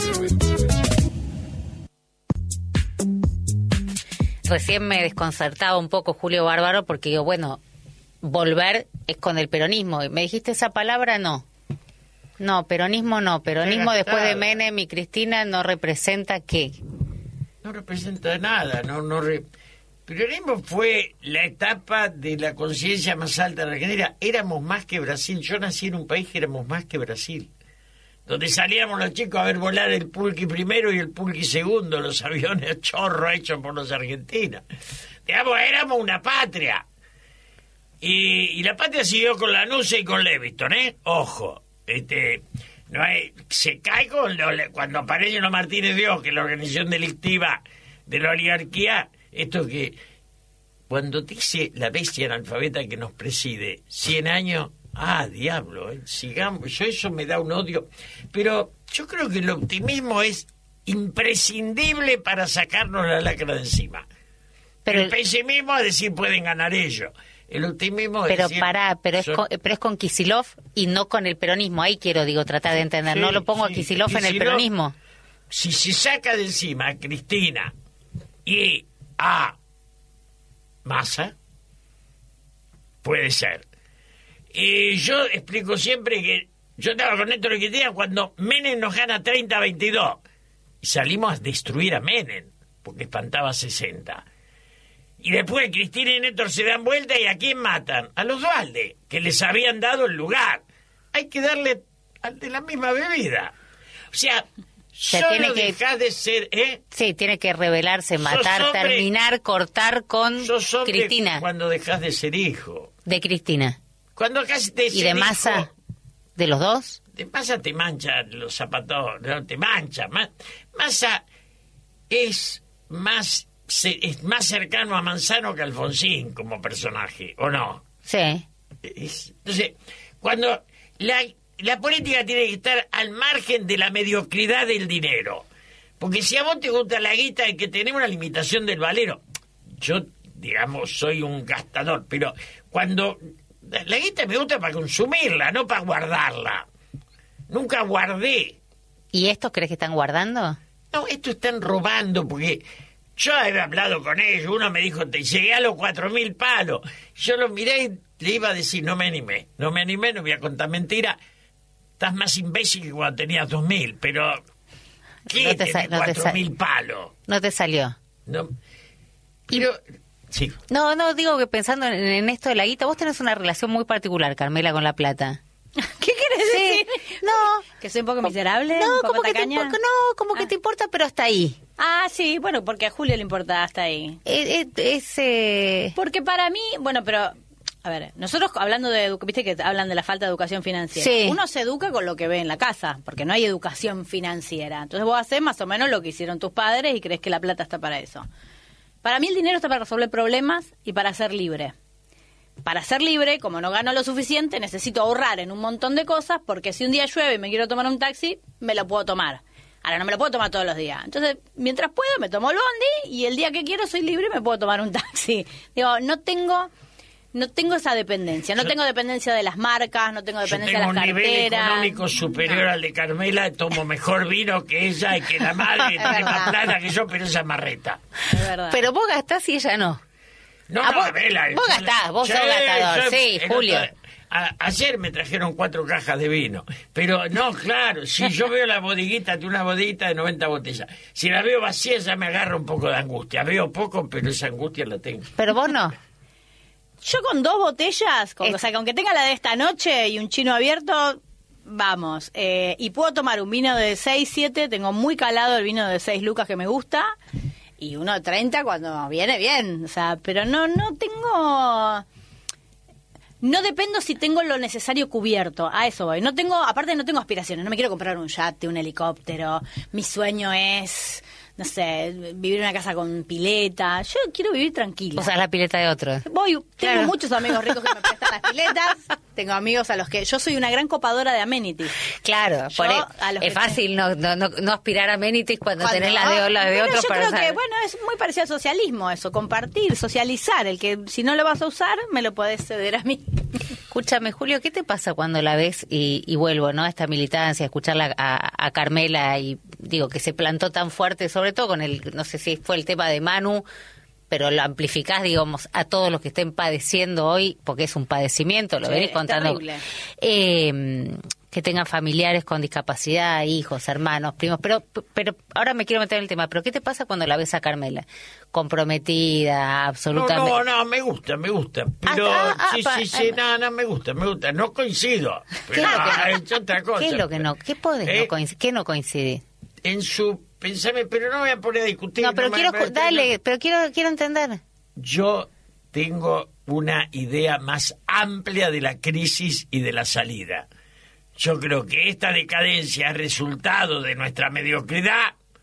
Recién me desconcertaba un poco Julio Bárbaro porque digo, bueno, volver es con el peronismo. ¿Me dijiste esa palabra? No. No, peronismo no. Peronismo después de Menem y Cristina no representa ¿qué? No representa nada. No, no re... Peronismo fue la etapa de la conciencia más alta de la Argentina. Éramos más que Brasil. Yo nací en un país que éramos más que Brasil. Donde salíamos los chicos a ver volar el Pulqui primero y el Pulqui segundo, los aviones chorro hechos por los argentinos. Digamos, éramos una patria. Y, y la patria siguió con Lanusse y con Leviton, ¿eh? Ojo. Este, no hay, se cae con lo, cuando aparece los Martínez Dios, que es la organización delictiva de la oligarquía, esto que cuando dice la bestia analfabeta que nos preside, cien años, ah, diablo, eh, sigamos, yo eso me da un odio, pero yo creo que el optimismo es imprescindible para sacarnos la lacra de encima. Pero el pesimismo es decir, pueden ganar ellos. El optimismo es pero decir, para, pero es son... con, pero es con Kicillof y no con el peronismo. Ahí quiero, digo, tratar de entender. Sí, no lo pongo sí, a Kicillof en el Kicillof, peronismo. Si se saca de encima a Cristina y a Massa, puede ser. Y yo explico siempre que yo estaba con Néstor y Cristina cuando Menem nos gana treinta a veintidós y salimos a destruir a Menem porque espantaba a sesenta. Y después Cristina y Néstor se dan vuelta y ¿a quién matan? A los Duhalde, que les habían dado el lugar. Hay que darle al de la misma bebida. O sea, sea solo tiene que dejás de ser... ¿eh? Sí, tiene que rebelarse, matar, hombre, terminar, cortar con sos hombre Cristina. Cuando dejás de ser hijo. De Cristina. Cuando dejás de ser ¿Y de hijo, Massa? ¿De los dos? De Massa te mancha los zapatos, no te mancha. Ma- Massa es más... Se, es más cercano a Manzano que a Alfonsín como personaje, ¿o no? Sí. Es, entonces, cuando la, la política tiene que estar al margen de la mediocridad del dinero, porque si a vos te gusta la guita y que tenemos una limitación del valero, yo, digamos, soy un gastador, pero cuando la, la guita me gusta para consumirla, no para guardarla. Nunca guardé. ¿Y estos crees que están guardando? No, estos están robando porque... Yo había hablado con ellos, uno me dijo, te llegué a los cuatro mil palos. Yo lo miré y le iba a decir, no me animé, no me animé, no voy a contar mentira. Estás más imbécil que cuando tenías dos mil, pero... ¿Qué No te sa- tenés no te cuatro sa- mil palos? No te salió. No, pero... Sí. No, no, digo que pensando en, en esto de la guita, vos tenés una relación muy particular, Carmela, con la plata. ¿Qué querés Sí, decir? no. ¿Que soy un poco miserable? No, ¿Un poco como que, te, tacaña? impo- no, como que Ah. te importa, pero hasta ahí. Ah, sí, bueno, porque a Julio le importa hasta ahí. Eh, eh, es, eh, Porque para mí, bueno, pero, a ver, nosotros hablando de, edu- viste que hablan de la falta de educación financiera. Sí. Uno se educa con lo que ve en la casa, porque no hay educación financiera. Entonces vos haces más o menos lo que hicieron tus padres y crees que la plata está para eso. Para mí el dinero está para resolver problemas y para ser libre. Para ser libre, como no gano lo suficiente, necesito ahorrar en un montón de cosas, porque si un día llueve y me quiero tomar un taxi, me lo puedo tomar. Ahora, no me lo puedo tomar todos los días. Entonces, mientras puedo, me tomo el bondi y el día que quiero soy libre y me puedo tomar un taxi. Digo, no tengo no tengo esa dependencia. No Yo- tengo dependencia de las marcas, no tengo Yo dependencia tengo de un las nivel carteras. económico superior al de Carmela, tomo mejor vino que ella y que la madre tiene verdad. más plata que yo, pero esa marreta. Es verdad. pero vos gastás y ella no. No, Ah, no, vos- Vela, vos yo- gastás, vos Sí, sos gastador, yo- sí, el Julio. otro- a- ayer me trajeron cuatro cajas de vino, pero no, claro, si yo veo la bodeguita, de una bodeguita de noventa botellas, si la veo vacía ya me agarra un poco de angustia, veo poco, pero esa angustia la tengo. Pero vos no. Yo con dos botellas, con, Es- o sea, que aunque tenga la de esta noche y un chino abierto, vamos. Eh, y puedo tomar un vino de seis, siete, tengo muy calado el vino de seis lucas que me gusta, y uno de treinta cuando viene bien. O sea, pero no, no tengo... No dependo si tengo lo necesario cubierto, a eso voy. No tengo, aparte no tengo aspiraciones, no me quiero comprar un yate, un helicóptero. Mi sueño es, no sé, vivir en una casa con pileta. Yo quiero vivir tranquila. O sea, la pileta de otros. Voy, tengo Claro. muchos amigos ricos que me prestan las piletas. Tengo amigos a los que... Yo soy una gran copadora de amenities. Claro, Yo, por e- a los es que- fácil no, no, no, no aspirar a amenities cuando, Cuando- tenés las de, las de Bueno, otros yo para creo usar. que, bueno, es muy parecido al socialismo eso, compartir, socializar. El que si no lo vas a usar, me lo podés ceder a mí. Escúchame, Julio, ¿qué te pasa cuando la ves y, y vuelvo, ¿no? A esta militancia, a escucharla a, a Carmela y digo que se plantó tan fuerte, sobre todo con el, no sé si fue el tema de Manu, pero lo amplificás, digamos, a todos los que estén padeciendo hoy, porque es un padecimiento, lo Sí, venís es contando. terrible. Eh, que tengan familiares con discapacidad, hijos, hermanos, primos, pero pero ahora me quiero meter en el tema, pero ¿qué te pasa cuando la ves a Carmela? Comprometida, No, absolutamente. no, no, me gusta, me gusta. Pero Ah, ah, sí, ah, sí, pa- sí, ah, no, no, me gusta, me gusta. No coincido. ¿Qué Pero es lo que no? ha hecho otra cosa. ¿Qué es lo que no? ¿Qué podés Eh, no coincidir? ¿Qué no coincide? En su pensame, pero no voy a poner a discutir. No, pero me- quiero, me- escu- dale, pero quiero, quiero entender. Yo tengo una idea más amplia de la crisis y de la salida. Yo creo que esta decadencia es resultado de nuestra mediocridad.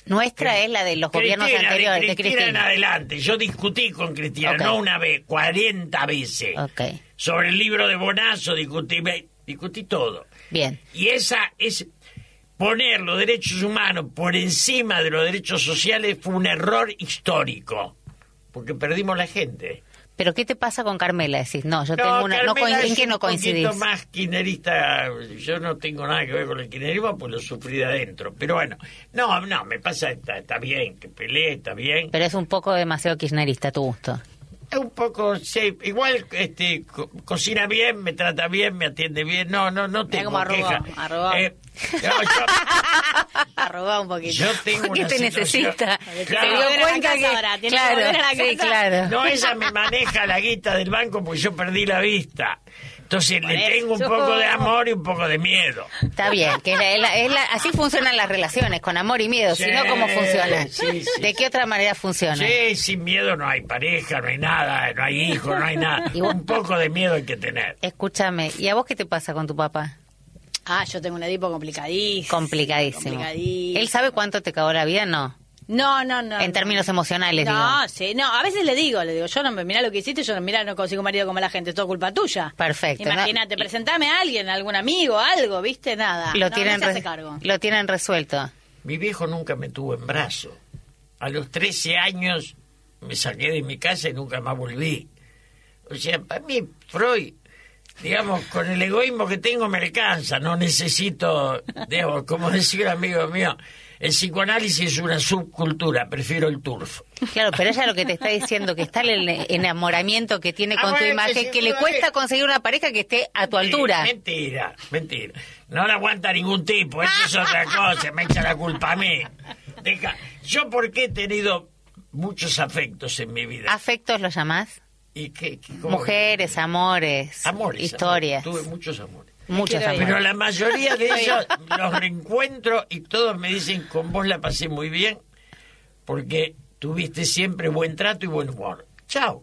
Nuestra ¿Qué? es la de los Cristina, gobiernos anteriores, de de Cristina, en Cristina. adelante. Yo discutí con Cristina, Okay. no una vez, cuarenta veces. Okay. Sobre el libro de Bonazo discutí, discutí todo. Bien. Y esa es poner los derechos humanos por encima de los derechos sociales fue un error histórico, porque perdimos la gente. ¿Pero qué te pasa con Carmela? Decís, no, yo No, tengo una... No, Carmela coin- ¿En es qué un no coincidís? poquito más kirchnerista. Yo no tengo nada que ver con el kirchnerismo, pues lo sufrí de adentro. Pero bueno, no, no, me pasa, está, está bien, que pelee, está bien. Pero es un poco demasiado kirchnerista a tu gusto. Es un poco, sí, igual este, co- cocina bien, me trata bien, me atiende bien. No, no, no tengo como arrugó, queja. arrugó. Eh, no, yo, Arrugá un poquito. yo tengo ¿Qué una te situación- necesita? Porque Se tiene que dio volver a la cuenta casa que... ahora, tiene que Claro, volver a la sí, casa. claro. No, ella me maneja la guita del banco porque yo perdí la vista. Entonces Por le eso. tengo un poco de amor y un poco de miedo. Está bien, que es la- es la- es la- así funcionan las relaciones, con amor y miedo. Sí, Si no, ¿cómo funcionan? sí, sí, ¿De qué otra manera funcionan? Sí, sin miedo no hay pareja, no hay nada, no hay hijos, no hay nada. Y vos- Un poco de miedo hay que tener. Escúchame, ¿y a vos qué te pasa con tu papá? Ah, yo tengo un Edipo complicadísimo. Complicadísimo. Complicadísimo. ¿Él sabe cuánto te cagó la vida? No. No, no, no. En no. términos emocionales, No, digo. sí, no, a veces le digo, le digo, yo no me mirá lo que hiciste, yo no mirá, no consigo marido como la gente, es todo culpa tuya. Perfecto. ¿no? Imagínate, presentame a alguien, a algún amigo, algo, ¿viste? Nada. Lo, no, tienen no se hace re- cargo. lo tienen resuelto. Mi viejo nunca me tuvo en brazo. A los trece años me saqué de mi casa y nunca más volví. O sea, para mí, Freud, digamos, con el egoísmo que tengo me alcanza. No necesito, digamos, como decía un amigo mío, el psicoanálisis es una subcultura, prefiero el turf. Claro, pero ella lo que te está diciendo, que está el enamoramiento que tiene Ah, con tu bueno, imagen, que que le seguro cuesta que- conseguir una pareja que esté a tu altura. Mentira, mentira. No la aguanta ningún tipo, eso es otra cosa, me echa la culpa a mí. Deja. Yo porque he tenido muchos afectos en mi vida. ¿Afectos lo llamás? ¿Y qué, qué- cómo? Mujeres, amores, Amores, historias. amores. Tuve muchos amores. Muchos Quiero ir. amores. Pero la mayoría de ellos los reencuentro y todos me dicen, con vos la pasé muy bien porque tuviste siempre buen trato y buen humor. Chao.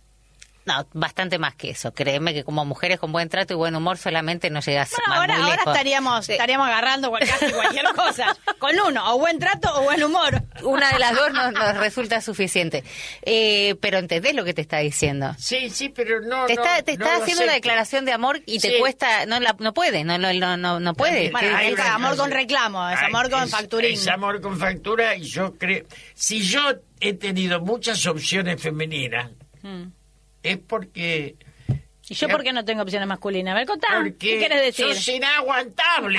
No, bastante más que eso. Créeme que como mujeres con buen trato y buen humor solamente no llegas Bueno, más ahora, muy ahora lejos. estaríamos, Sí. estaríamos agarrando cual- casi cualquier cosa. Con uno, o buen trato o buen humor. Una de las dos nos, nos resulta suficiente. Eh, pero ¿entendés lo que te está diciendo? Sí, sí, pero no. Te no, está, te no está lo haciendo una acepto. declaración de amor y te Sí. cuesta, no la, no puede, no, no, no, no, no puede. Bueno, ¿Qué- hay Es una amor cosa- con reclamo, es Ay, amor con es- facturín. Es amor con factura y yo creo... Si yo he tenido muchas opciones femeninas, Mm. es porque... ¿Y yo por qué no tengo opciones masculinas? A ver, contá, Porque ¿qué quieres decir? sos inaguantable.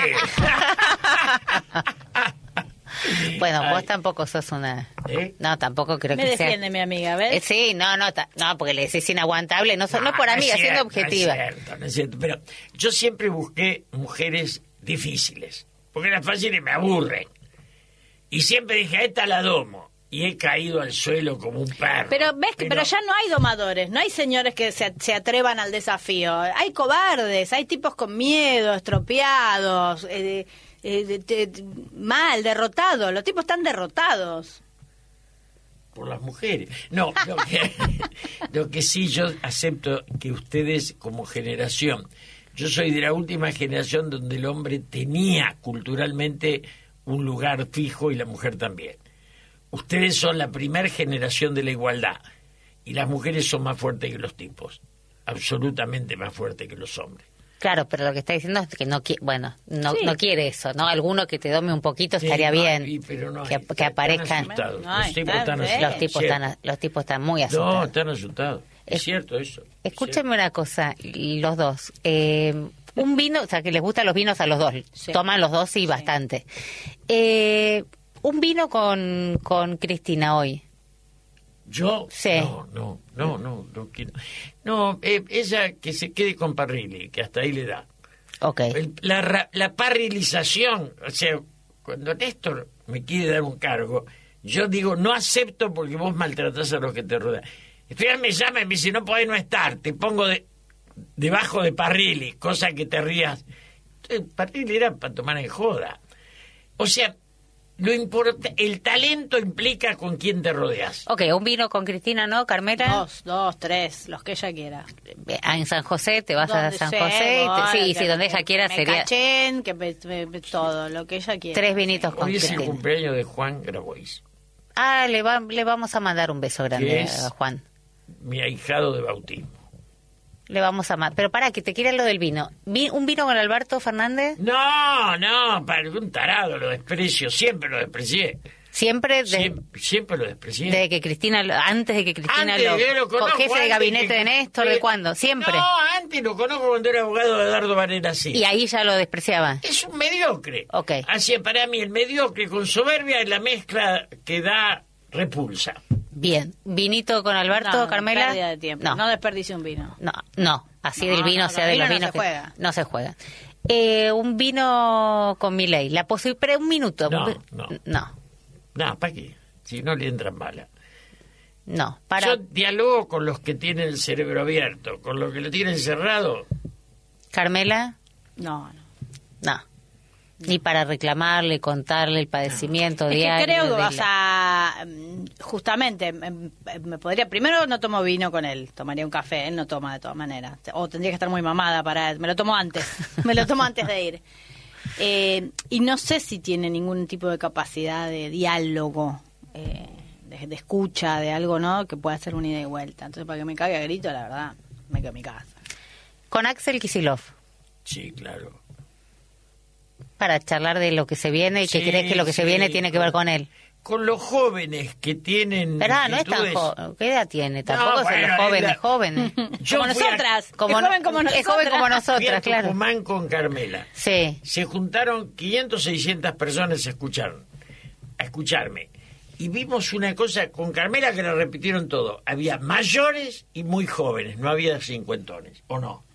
Bueno, vos Ay. tampoco sos una... ¿Eh? No, tampoco creo Me que sea... defiende mi amiga, Eh, ¿ves? sí, no, no, ta- no, porque le decís inaguantable, no, so- no, por es amiga, siendo cierto, objetiva. No es cierto, no es cierto. Pero yo siempre busqué mujeres difíciles, porque las fáciles me aburren. Y siempre dije, a esta la domo. Y he caído al suelo como un perro. Pero ves que pero ya no hay domadores, no hay señores que se, se atrevan al desafío. Hay cobardes, hay tipos con miedo, estropeados, eh, eh, de- de- de- mal, derrotados. Los tipos están derrotados. Por las mujeres. No, lo que, lo que sí yo acepto que ustedes como generación, yo soy de la última generación donde el hombre tenía culturalmente un lugar fijo y la mujer también. Ustedes son la primera generación de la igualdad y las mujeres son más fuertes que los tipos, absolutamente más fuertes que los hombres. Claro, pero lo que está diciendo es que no quiere, bueno, no, Sí. no quiere eso, ¿no? Alguno que te dome un poquito Sí, estaría no bien. hay, pero no que, hay. que Están aparezcan. asustados. No hay, Los tipos está están bien. asustados. Los tipos Sí. están, los tipos están muy No, asustados. están asustados. Es, Es- cierto eso. Escúchame una cosa, los dos. Eh, un vino, o sea, que les gustan los vinos a los dos. Sí. Toman los dos, sí, bastante. Eh, un vino con, con Cristina hoy. ¿Yo? Sí. No, no, no, no, no quiero. No, eh, ella que se quede con Parrilli, que hasta ahí le da. Ok. El- la, ra- la parrilización, o sea, cuando Néstor me quiere dar un cargo, yo digo, no acepto porque vos maltratás a los que te rodean. Al me llama y me dice, no podés no estar, te pongo de, debajo de Parrilli, cosa que te rías. Entonces, Parrilli era para tomar en joda. O sea, Lo importa, el talento implica con quién te rodeas. Ok, un vino con Cristina, ¿no, Carmela? Dos, dos, tres, los que ella quiera. En San José, te vas a Donde San sea, José. y te- bueno, sí, que sí, donde me- ella quiera me sería cachen, que me- me- me- todo, lo que ella quiera. tres vinitos con Hoy es el Cristina. cumpleaños de Juan Grabois, Ah, le, va, le vamos a mandar un beso que grande es a Juan. mi ahijado de bautismo. Le vamos a mandar. Pero para que te quiera lo del vino. Vi- ¿Un vino con Alberto Fernández? No, no, para un tarado, lo desprecio, siempre lo desprecié. Siempre de- Siempre, siempre lo desprecié. desde que Cristina, lo- antes de que Cristina Antes lo, de que lo conozco, jefe de antes gabinete que- de Néstor, ¿de cuándo? Siempre. No, antes lo conozco cuando era abogado de Eduardo Varela, sí. Y ahí ya lo despreciaba. Es un mediocre. Ok. Así para mí el mediocre con soberbia es la mezcla que da repulsa. Bien. ¿Vinito con Alberto, No, Carmela? pérdida de tiempo. No. No desperdicie un vino. No, no. Así No, del vino, no, o sea, no, de vino los no vinos se que juega. no se juega. Eh, un vino con Milei. La posibilidad, pero un minuto. No, Un- no. No, No, ¿para qué? Si no le entran balas. no. Para Yo dialogo con los que tienen el cerebro abierto, con los que lo tienen cerrado. Carmela, No, no. no. Ni para reclamarle, contarle el padecimiento Es diario. que creo que de vas la- a... mm, Justamente, me, me podría... Primero no tomo vino con él, tomaría un café, él no toma de todas maneras. O tendría que estar muy mamada para... Me lo tomo antes, me lo tomo antes de ir. Eh, y no sé si tiene ningún tipo de capacidad de diálogo, eh, de, de escucha, de algo, ¿no? Que pueda hacer una ida y vuelta. Entonces, para que me cague a grito, la verdad, me quedo en mi casa. Con Axel Kicillof. Sí, claro. Para charlar de lo que se viene y que Sí, crees que lo que se sí, viene tiene que ver con él. Con los jóvenes que tienen... Pero ah, no es tan inquietudes. joven. ¿Qué edad tiene? Tampoco son bueno, los jóvenes, es la- jóvenes. Yo Como fui a- nosotras, como es no- joven como es nosotras. joven como Fui a nosotras, claro. Tucumán con Carmela. Sí. Se juntaron quinientas, seiscientas personas a escucharon, a escucharme. Y vimos una cosa con Carmela que la repitieron todo. Había mayores y muy jóvenes, no había cincuentones, ¿o no?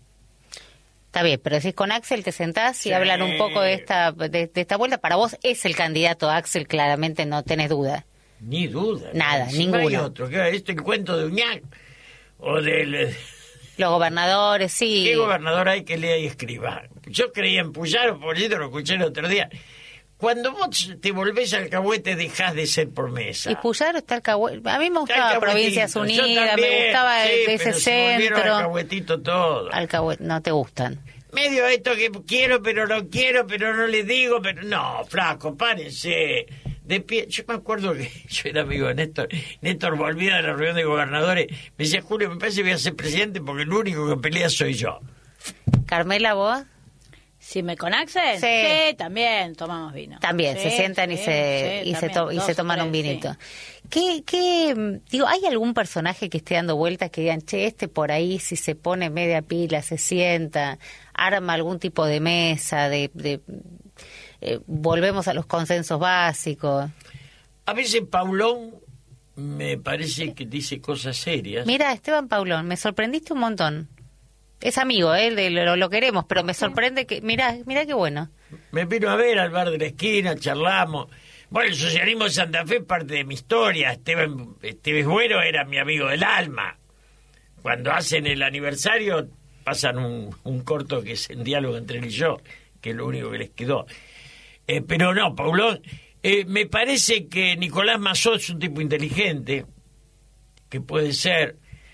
Está bien, pero decís con Axel te sentás y Sí. hablan un poco de esta de, de esta vuelta. Para vos es el candidato Axel, claramente no tenés duda. Ni duda. Nada, Si no hay ninguno. otro. ¿Qué, ¿Esto el cuento de Uñac? ¿O del... Los gobernadores, sí. ¿Qué gobernador hay que lea y escriba? Yo creía en Puyaro, por eso lo escuché el otro día. Cuando vos te volvés alcahuete, dejás de ser promesa. Y Puyaro está alcahuete. A mí me Está gustaba alcahuetito. Provincias Yo Unidas, me también, gustaba sí, el- ese pero se volvieron centro. alcahuetito todo. Alcahuete, no te gustan. Medio esto que quiero, pero no quiero, pero no le digo, pero... No, flaco, párense. De pie. Yo me acuerdo que yo era amigo de Néstor. Néstor volvía de la reunión de gobernadores. Me decía, Julio, me parece que voy a ser presidente porque el único que pelea soy yo. Carmela, vos Si me con Axel, Sí. sí, también tomamos vino. también Sí, se sientan y sí, se sí, y se, también, to- y dos se o toman un tres, vinito. sí. ¿Qué, qué, mm, digo, hay algún personaje que esté dando vueltas que digan, che, este por ahí si se pone media pila, se sienta, arma algún tipo de mesa, de, de eh, volvemos a los consensos básicos? A veces Paulón me parece que dice cosas serias. Mira, Esteban Paulón, me sorprendiste un montón. Es amigo, ¿eh? De- lo, lo queremos, pero me sorprende que, mira, mira qué bueno. Me vino a ver al bar de la esquina, charlamos. Bueno, el socialismo de Santa Fe es parte de mi historia. Esteban, Esteban Güero era mi amigo del alma. Cuando hacen el aniversario, pasan un, un corto que es en diálogo entre él y yo, que es lo único que les quedó. Eh, pero no, Paulón, eh, me parece que Nicolás Mazó es un tipo inteligente, que puede ser,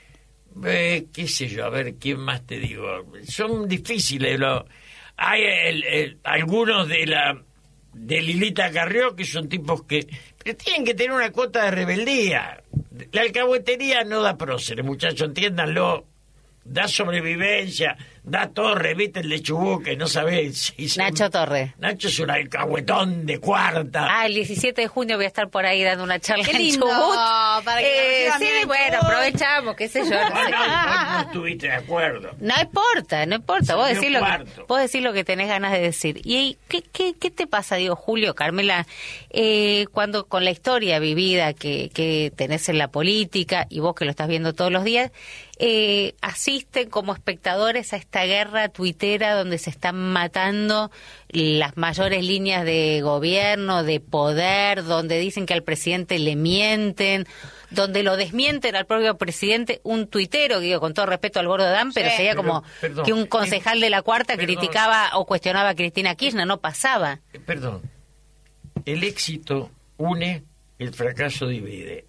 eh, qué sé yo, a ver, ¿quién más te digo? Son difíciles. Lo, hay el- el- algunos de la de Lilita Carrió que son tipos que pero tienen que tener una cuota de rebeldía. La alcahuetería no da próceres, muchachos, entiéndanlo. Da sobrevivencia, da torre, viste el de Chubut, que no sabés si se- Nacho Torre. Nacho es un alcahuetón de cuarta. Ah, el diecisiete de junio voy a estar por ahí dando una charla Qué en lindo, Chubut. para que Eh, nos sí, reciban bien bueno, todos. aprovechamos, qué sé yo. no sé. Bueno, vos no estuviste de acuerdo. No importa, no importa. Vos Salió decís, lo que, cuarto. vos decís lo que tenés ganas de decir. ¿Y ahí, qué, qué, qué te pasa, digo, Julio, Carmela, eh, cuando con la historia vivida que, que tenés en la política y vos que lo estás viendo todos los días, eh, asisten como espectadores a esta guerra tuitera donde se están matando las mayores líneas de gobierno, de poder, donde dicen que al presidente le mienten, donde lo desmienten al propio presidente, un tuitero, digo, con todo respeto al gordo Adán, pero Sí. sería Pero, como perdón, que un concejal de la Cuarta perdón. criticaba o cuestionaba a Cristina Kirchner, no pasaba. Eh, Perdón. el éxito une, el fracaso divide.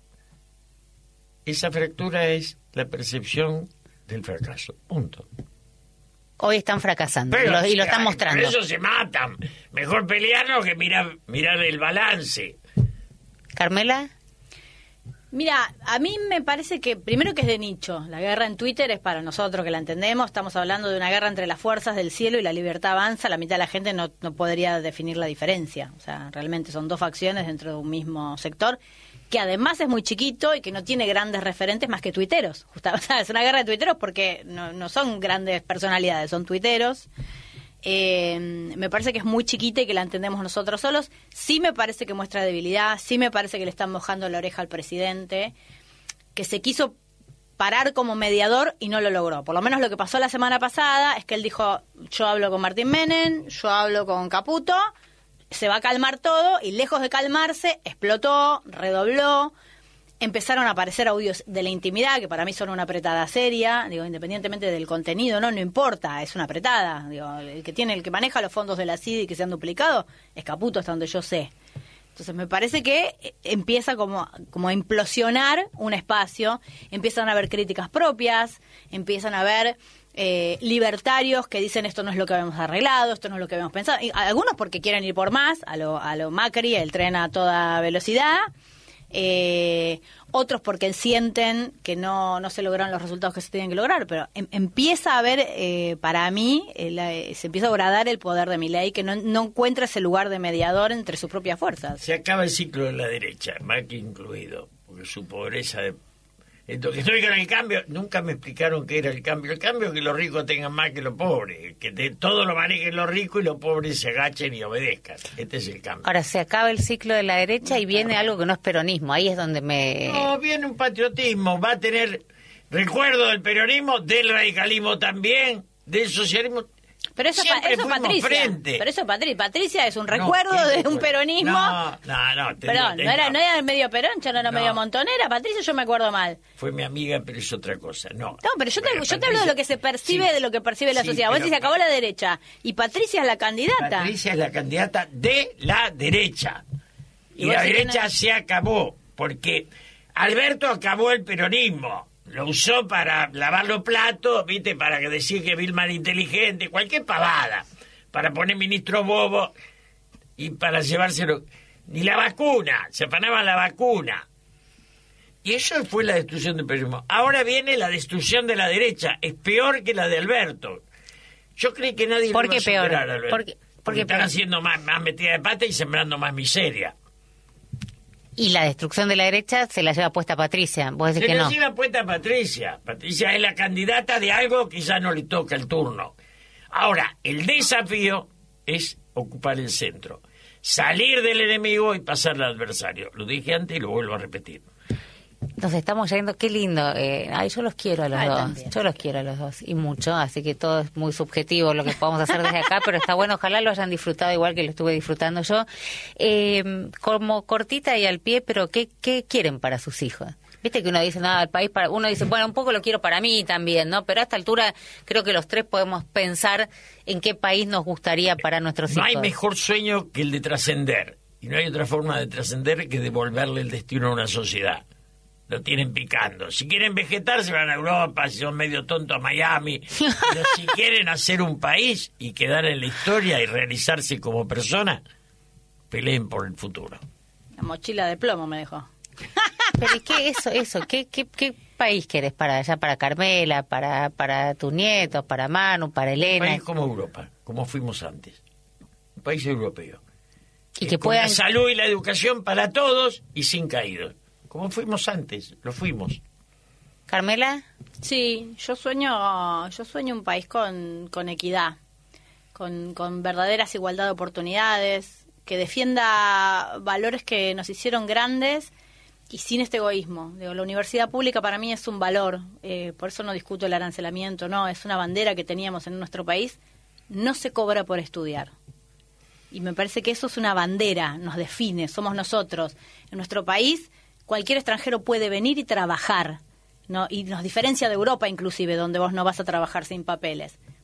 Esa fractura es la percepción del fracaso. Punto. Hoy están fracasando Pero, y, lo, y lo ay, están mostrando. Por eso se matan. Mejor pelearnos que mirar, mirar el balance. ¿Carmela? Mira, a mí me parece que, primero que es de nicho, la guerra en Twitter es para nosotros que la entendemos, estamos hablando de una guerra entre las fuerzas del cielo y la libertad avanza, la mitad de la gente no, no podría definir la diferencia, o sea, realmente son dos facciones dentro de un mismo sector, que además es muy chiquito y que no tiene grandes referentes más que tuiteros, Justa, o sea, es una guerra de tuiteros porque no, no son grandes personalidades, son tuiteros. Eh, me parece que es muy chiquita y que la entendemos nosotros solos. Sí me parece que muestra debilidad, sí me parece que le están mojando la oreja al presidente, que se quiso parar como mediador y no lo logró. Por lo menos lo que pasó la semana pasada es que él dijo, yo hablo con Martín Menem, yo hablo con Caputo, se va a calmar todo, y lejos de calmarse, explotó, redobló. Empezaron a aparecer audios de la intimidad, que para mí son una apretada seria, digo, independientemente del contenido, no, no importa, es una apretada. Digo, el que tiene, el que maneja los fondos de la C I D y que se han duplicado es Caputo, hasta donde yo sé. Entonces me parece que empieza como, como a implosionar un espacio, empiezan a haber críticas propias, empiezan a haber eh, libertarios que dicen esto no es lo que habíamos arreglado, esto no es lo que habíamos pensado, y algunos porque quieren ir por más, a lo, a lo Macri, el tren a toda velocidad. Eh, otros porque sienten que no, no se lograron los resultados que se tenían que lograr, pero em, empieza a haber, eh, para mí, eh, la, eh, se empieza a gradar el poder de Milei, que no, no encuentra ese lugar de mediador entre sus propias fuerzas. Se acaba el ciclo de la derecha, Macri incluido, porque su pobreza de... Entonces, que no digan el cambio, nunca me explicaron qué era el cambio. El cambio es que los ricos tengan más que los pobres, que de todo lo manejen los ricos y los pobres se agachen y obedezcan. Este es el cambio. Ahora se acaba el ciclo de la derecha y viene algo que no es peronismo. Ahí es donde me... No, viene un patriotismo. Va a tener recuerdo del peronismo, del radicalismo también, del socialismo. Pero eso, Siempre eso fuimos Patricia. frente. Pero eso Patricia. Patricia es un recuerdo No, de ¿qué un peronismo. No, no, no. te- Perdón, te- no era, no era medio peroncha, no era No. medio montonera. Patricia, yo me acuerdo mal. Fue mi amiga, pero es otra cosa. No, No, pero yo te, Bueno, yo te hablo de Patricia- lo que se percibe, Sí. de lo que percibe la Sí, sociedad. Vos pero- decís, se acabó la derecha. Y Patricia es la candidata. Patricia es la candidata de la derecha. Y, Y vos la sí derecha tenés- se acabó, porque Alberto acabó el peronismo. Lo usó para lavar los platos, ¿viste? Para que decir que Vilma era inteligente, cualquier pavada. Para poner ministro bobo y para llevárselo. Ni la vacuna, se afanaban la vacuna. Y eso fue la destrucción del peronismo. Ahora viene la destrucción de la derecha. Es peor que la de Alberto. Yo creí que nadie ¿Por lo iba qué a peor? superar, Alberto. ¿Por qué- por Porque qué están peor? haciendo más, más metida de pata y sembrando más miseria. Y la destrucción de la derecha se la lleva puesta Patricia. Vos decís Se que le no. lleva puesta a Patricia. Patricia es la candidata de algo que ya no le toca el turno. Ahora, el desafío es ocupar el centro. Salir del enemigo y pasar al adversario. Lo dije antes y lo vuelvo a repetir. Nos estamos yendo, qué lindo. Eh, ay, yo los quiero a los Ay, dos. también. Yo los quiero a los dos. Y mucho. Así que todo es muy subjetivo lo que podamos hacer desde acá. Pero está bueno. Ojalá lo hayan disfrutado igual que lo estuve disfrutando yo. Eh, como cortita y al pie, pero ¿qué, qué quieren para sus hijos? Viste que uno dice, nada, el país para... Uno dice, bueno, un poco lo quiero para mí también, ¿no? Pero a esta altura creo que los tres podemos pensar en qué país nos gustaría para nuestros No hijos. hay mejor sueño que el de trascender. Y no hay otra forma de trascender que devolverle el destino a una sociedad. Lo tienen picando. Si quieren vegetar, se van a Europa, si son medio tontos a Miami. Pero si quieren hacer un país y quedar en la historia y realizarse como persona, peleen por el futuro. La mochila de plomo me dejó. Pero ¿y qué eso, eso? ¿Qué, qué, qué país querés para allá? ¿Para Carmela? ¿Para, para tus nietos? ¿Para Manu? ¿Para Un Elena? país como Europa, como fuimos antes. Un país europeo. Y Eh, que con puedan... la salud y la educación para todos y sin caídos. Como fuimos antes, lo fuimos. ¿Carmela? Sí, yo sueño, yo sueño un país con, con equidad, con, con verdaderas igualdad de oportunidades, que defienda valores que nos hicieron grandes y sin este egoísmo. Digo, la universidad pública para mí es un valor, eh, por eso no discuto el arancelamiento, no, es una bandera que teníamos en nuestro país, no se cobra por estudiar. Y me parece que eso es una bandera, nos define, somos nosotros. En nuestro país cualquier extranjero puede venir y trabajar, ¿no? Y nos diferencia de Europa inclusive, donde vos no vas a trabajar sin papeles.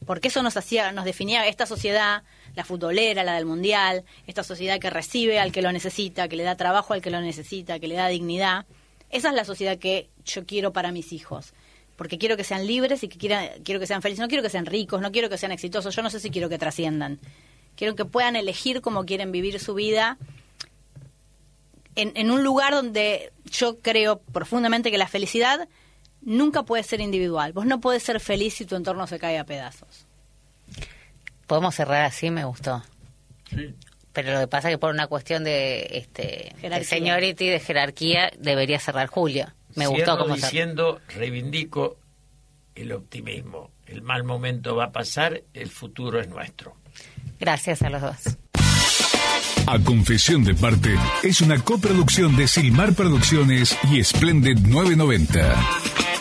porque eso nos hacía, nos definía esta sociedad, la futbolera, la del mundial, esta sociedad que recibe al que lo necesita, que le da trabajo al que lo necesita, que le da dignidad. Esa es la sociedad que yo quiero para mis hijos, porque quiero que sean libres y que quiera, quiero que sean felices. No quiero que sean ricos, no quiero que sean exitosos, yo no sé si quiero que trasciendan. Quiero que puedan elegir cómo quieren vivir su vida en, en un lugar donde yo creo profundamente que la felicidad nunca puede ser individual. Vos no podés ser feliz si tu entorno se cae a pedazos. Podemos cerrar así, me gustó. Sí. Pero lo que pasa es que por una cuestión de, este, de seniority, de jerarquía, debería cerrar Julio. Me Cierro gustó como diciendo, reivindico el optimismo. El mal momento va a pasar, el futuro es nuestro. Gracias a los dos. A Confesión de Parte es una coproducción de Silmar Producciones y Splendid novecientos noventa.